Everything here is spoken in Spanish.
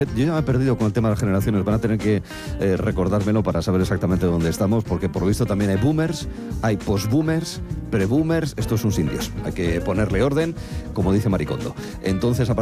Yo ya me he perdido con el tema de las generaciones, van a tener que recordármelo para saber exactamente dónde estamos, porque por lo visto también hay boomers, hay postboomers, preboomers, esto es un sin Dios, hay que ponerle orden, como dice Maricondo. Entonces,